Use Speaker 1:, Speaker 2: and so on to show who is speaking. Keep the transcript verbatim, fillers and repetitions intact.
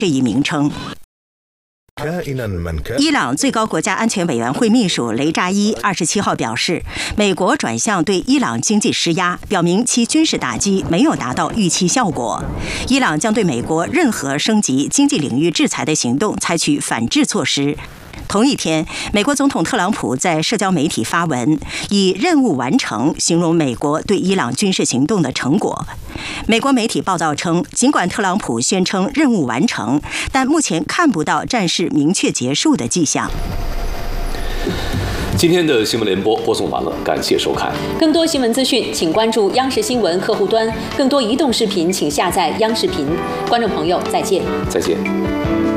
Speaker 1: 这一名称。伊朗最高国家安全委员会秘书雷扎伊二十七号表示，美国转向对伊朗经济施压，表明其军事打击没有达到预期效果。伊朗将对美国任何升级经济领域制裁的行动采取反制措施。同一天，美国总统特朗普在社交媒体发文，以任务完成形容美国对伊朗军事行动的成果。美国媒体报道称，尽管特朗普宣称任务完成，但目前看不到战事明确结束的迹象。
Speaker 2: 今天的新闻联播播送完了，感谢收看。
Speaker 3: 更多新闻资讯，请关注央视新闻客户端；更多移动视频，请下载央视频。观众朋友，再见。
Speaker 2: 再见。